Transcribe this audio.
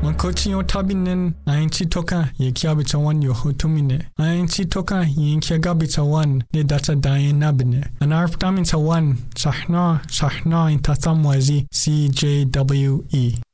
Mankochi otabinen ainchi toka ye kiabitawan yo hotumine. Ainchi toka ye kiagabitawan ne data dayen nabine. Anarptamin tawan sahna in tatamwazi CJWE.